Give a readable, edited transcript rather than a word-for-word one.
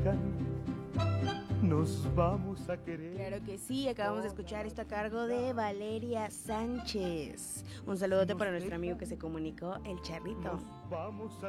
nos vamos a querer. Claro que sí, acabamos de escuchar esto a cargo de Valeria Sánchez. Un saludote para nuestro amigo que se comunicó, el Charrito. Nos vamos a